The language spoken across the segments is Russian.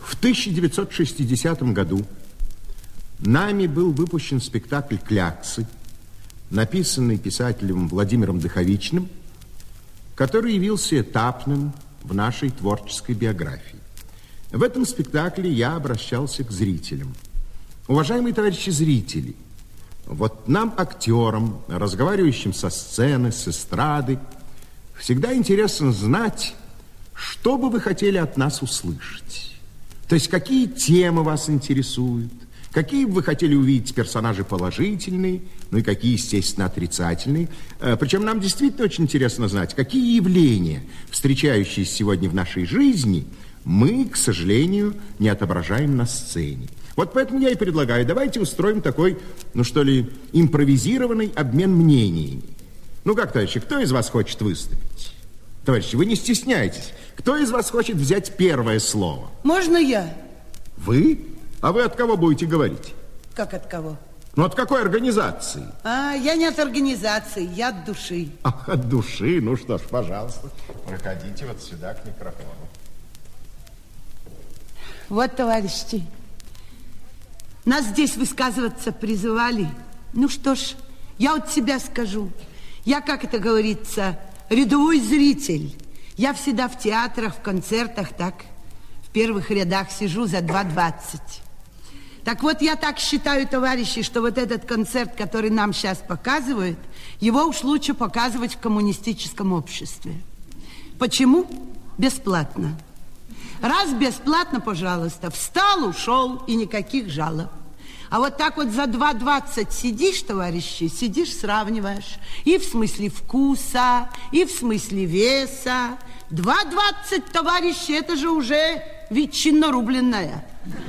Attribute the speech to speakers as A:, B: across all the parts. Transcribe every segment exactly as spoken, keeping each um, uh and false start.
A: В тысяча девятьсот шестидесятом году нами был выпущен спектакль «Кляксы», написанный писателем Владимиром Дыховичным, который явился этапным в нашей творческой биографии. В этом спектакле я обращался к зрителям. Уважаемые товарищи зрители, вот нам, актерам, разговаривающим со сцены, с эстрады, всегда интересно знать, что бы вы хотели от нас услышать. То есть, какие темы вас интересуют, какие бы вы хотели увидеть персонажи положительные, ну и какие, естественно, отрицательные. Причем нам действительно очень интересно знать, какие явления, встречающиеся сегодня в нашей жизни, мы, к сожалению, не отображаем на сцене. Вот поэтому я и предлагаю, давайте устроим такой, ну что ли, импровизированный обмен мнениями. Ну как, товарищи, кто из вас хочет выступить? Товарищи, вы не стесняйтесь. Кто из вас хочет взять первое слово?
B: Можно я?
A: Вы? А вы от кого будете говорить?
B: Как от кого?
A: Ну, от какой организации?
B: А, я не от организации, я от души.
A: А, от души? Ну что ж, пожалуйста, проходите вот сюда к микрофону.
B: Вот, товарищи, нас здесь высказываться призывали. Ну что ж, я от себя скажу. Я, как это говорится, рядовой зритель. Я всегда в театрах, в концертах так, в первых рядах сижу за два двадцать. Так вот, я так считаю, товарищи, что вот этот концерт, который нам сейчас показывают, его уж лучше показывать в коммунистическом обществе. Почему? Бесплатно. Раз бесплатно, пожалуйста, встал, ушел, и никаких жалоб. А вот так вот за два двадцать сидишь, товарищи, сидишь, сравниваешь. И в смысле вкуса, и в смысле веса. два двадцать, товарищи, это же уже ветчина рубленная.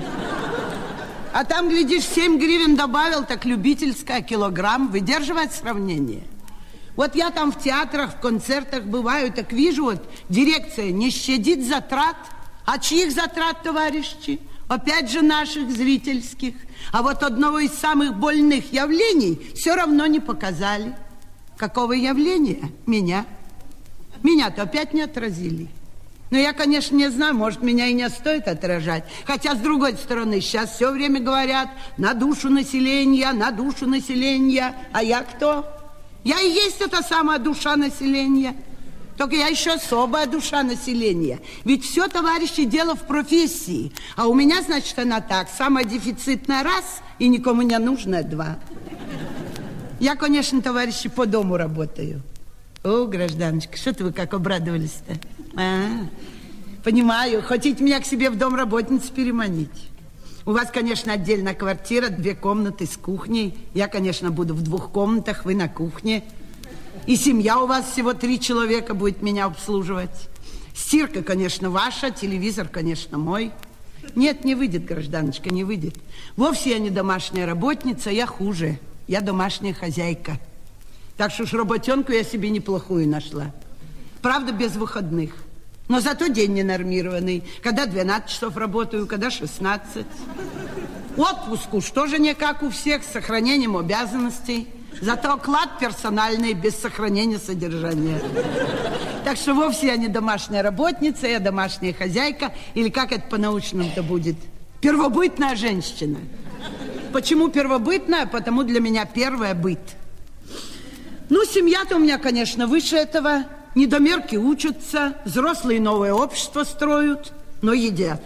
B: А там, глядишь, семь гривен добавил, так любительская, килограмм. Выдерживает сравнение? Вот я там в театрах, в концертах бываю, так вижу, вот дирекция не щадит затрат. А чьих затрат, товарищи? Опять же наших зрительских. А вот одного из самых больных явлений все равно не показали. Какого явления? Меня. Меня-то опять не отразили. Но я, конечно, не знаю, может, меня и не стоит отражать. Хотя, с другой стороны, сейчас все время говорят на душу населения, на душу населения. А я кто? Я и есть эта самая душа населения. Только я еще особая душа населения. Ведь все, товарищи, дело в профессии. А у меня, значит, она так. Самая дефицитная раз и никому не нужная два. Я, конечно, товарищи, по дому работаю. О, гражданочка, что-то вы как обрадовались-то? А, понимаю, хотите меня к себе в дом работницы переманить. У вас, конечно, отдельная квартира, две комнаты с кухней. Я, конечно, буду в двух комнатах, вы на кухне. И семья у вас всего три человека будет меня обслуживать. Стирка, конечно, ваша, телевизор, конечно, мой. Нет, не выйдет, гражданочка, не выйдет. Вовсе я не домашняя работница, я хуже. Я домашняя хозяйка. Так что уж работенку я себе неплохую нашла. Правда, без выходных. Но зато день ненормированный. Когда двенадцать часов работаю, когда шестнадцать. Отпуску, что же не как у всех, с сохранением обязанностей. Зато оклад персональный, без сохранения содержания. Так что вовсе я не домашняя работница, я домашняя хозяйка. Или как это по-научному-то будет? Первобытная женщина. Почему первобытная? Потому для меня первая быт. Ну, семья-то у меня, конечно, выше этого. Недомерки учатся, взрослые новое общество строят, но едят.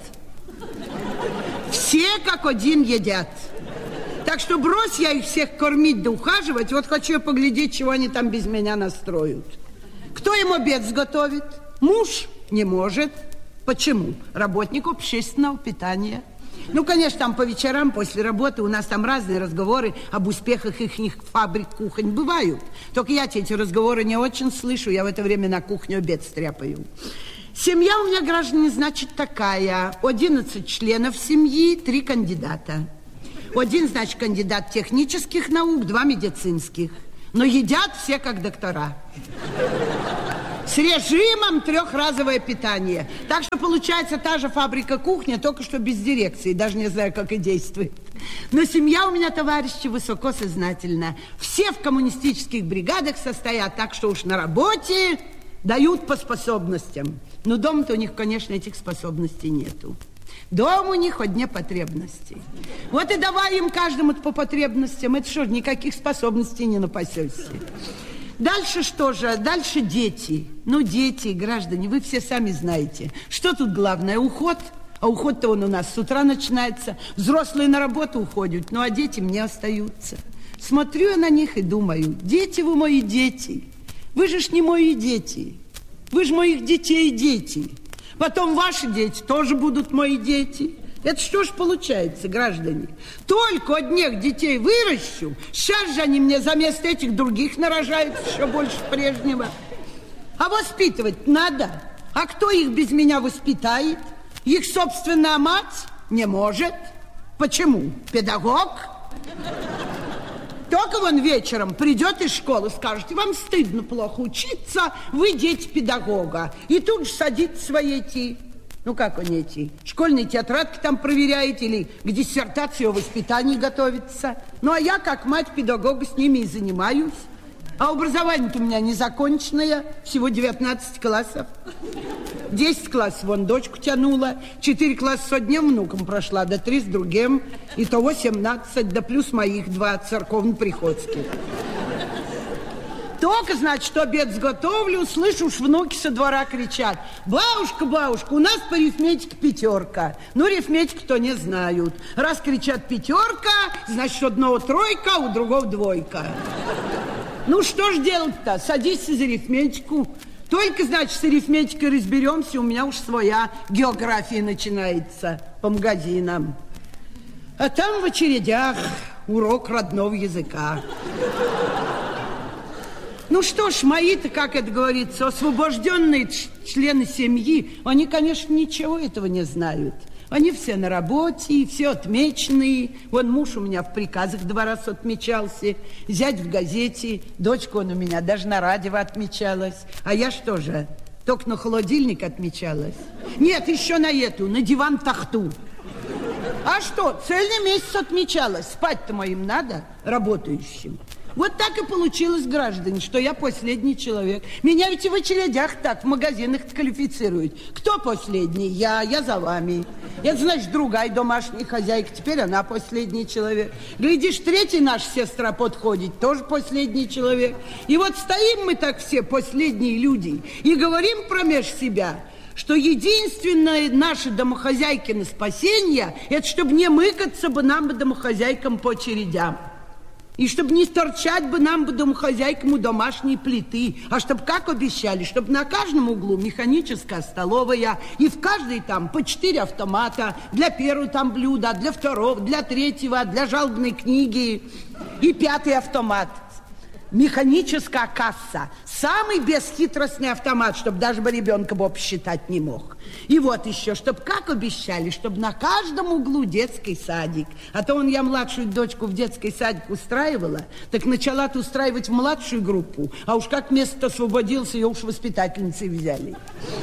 B: Все как один едят. Так что брось я их всех кормить да ухаживать, вот хочу я поглядеть, чего они там без меня настроят. Кто им обед сготовит? Муж не может. Почему? Работник общественного питания. Ну, конечно, там по вечерам после работы у нас там разные разговоры об успехах их фабрик, кухонь бывают. Только я эти разговоры не очень слышу, я в это время на кухню обед стряпаю. Семья у меня, граждане, значит, такая. одиннадцать членов семьи, три кандидата. Один, значит, кандидат технических наук, два медицинских. Но едят все как доктора. С режимом трехразовое питание. Так что получается та же фабрика кухня, только что без дирекции. Даже не знаю, как и действует. Но семья у меня, товарищи, высоко сознательная. Все в коммунистических бригадах состоят, так что уж на работе дают по способностям. Но дома-то у них, конечно, этих способностей нету. Дом у них одни потребности. Вот и давай им каждому по потребностям. Это что ж, никаких способностей не напасешься. Дальше что же? Дальше дети. Ну, дети, граждане, вы все сами знаете. Что тут главное? Уход. А уход-то он у нас с утра начинается. Взрослые на работу уходят, ну, а дети мне остаются. Смотрю я на них и думаю, дети вы мои дети. Вы же ж не мои дети. Вы же моих детей дети. Потом ваши дети тоже будут мои дети. Это что ж получается, граждане? Только одних детей выращу, сейчас же они мне за место этих других нарожают еще больше прежнего. А воспитывать надо. А кто их без меня воспитает? Их собственная мать не может. Почему? Педагог? Только вон вечером придет из школы, скажет, вам стыдно плохо учиться, вы дети педагога. И тут же садится свои эти, ну как они эти, школьные тетрадки там проверяет или к диссертации о воспитании готовится. Ну а я, как мать педагога, с ними и занимаюсь. А образование-то у меня незаконченное, всего девятнадцать классов. десять классов вон дочку тянула, четыре класса с одним внуком прошла, да три с другим. Итого семнадцать, да плюс моих два церковно-приходских. Только, значит, обед сготовлю, слышу, уж внуки со двора кричат. Бабушка, бабушка, у нас по арифметике пятерка. Ну, арифметику-то не знают. Раз кричат пятерка, значит, у одного тройка, а у другого двойка. Ну, что ж делать-то? Садись за арифметику. Только, значит, с арифметикой разберемся, у меня уж своя география начинается по магазинам. А там в очередях урок родного языка. Ну что ж, мои-то, как это говорится, освобожденные члены семьи, они, конечно, ничего этого не знают. Они все на работе, все отмеченные. Вон муж у меня в приказах два раза отмечался, зять в газете, дочка он у меня даже на радио отмечалась. А я что же, только на холодильник отмечалась? Нет, еще на эту, на диван-тахту. А что, цельный месяц отмечалась. Спать-то моим надо, работающим. Вот так и получилось, граждане, что я последний человек. Меня ведь и в очередях так, в магазинах квалифицируют. Кто последний? Я, я за вами. Это, значит, другая домашняя хозяйка, теперь она последний человек. Глядишь, третья наша сестра подходит, тоже последний человек. И вот стоим мы так все, последние люди, и говорим промеж себя, что единственное наше домохозяйкино спасение, это чтобы не мыкаться бы нам бы домохозяйкам по очередям. И чтобы не торчать бы нам бы домохозяйкам у домашней плиты, а чтобы, как обещали, чтобы на каждом углу механическая столовая, и в каждой там по четыре автомата, для первого там блюда, для второго, для третьего, для жалобной книги, и пятый автомат. Механическая касса. Самый бесхитростный автомат, чтобы даже бы ребенка бы посчитать не мог. И вот еще, чтобы, как обещали, чтобы на каждом углу детский садик. А то он, я младшую дочку в детский садик устраивала, так начала-то устраивать в младшую группу. А уж как место освободился, ее уж воспитательницей взяли.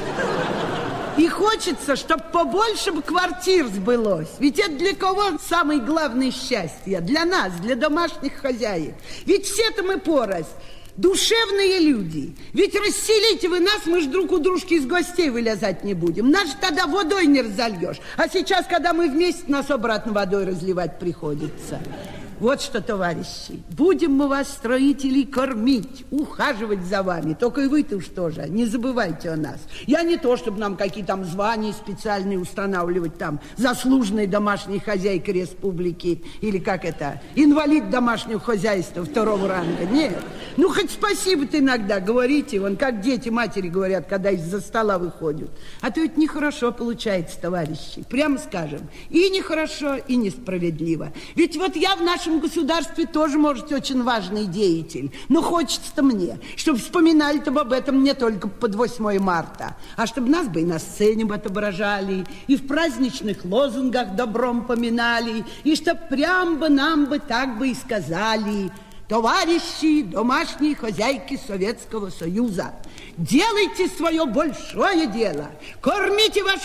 B: И хочется, чтобы побольше бы квартир сбылось. Ведь это для кого самое главное счастье? Для нас, для домашних хозяек. Ведь все-то мы порознь. Душевные люди. Ведь расселите вы нас, мы ж друг у дружки из гостей вылезать не будем. Нас же тогда водой не разольешь. А сейчас, когда мы вместе, нас обратно водой разливать приходится. Вот что, товарищи, будем мы вас, строителей, кормить, ухаживать за вами. Только и вы-то уж тоже, не забывайте о нас. Я не то, чтобы нам какие там звания специальные устанавливать, там, заслуженной домашней хозяйкой республики, или как это, инвалид домашнего хозяйства второго ранга. Нет. Ну, хоть спасибо-то иногда говорите, вон, как дети матери говорят, когда из-за стола выходят. А то это нехорошо получается, товарищи. Прямо скажем, и нехорошо, и несправедливо. Ведь вот я в нашем В государстве тоже, может, очень важный деятель. Но хочется-то мне, чтобы вспоминали-то об этом не только под восьмое марта, а чтобы нас бы и на сцене бы отображали, и в праздничных лозунгах добром поминали, и чтоб прям бы нам бы так бы и сказали: товарищи, домашние хозяйки Советского Союза, делайте свое большое дело, кормите ваших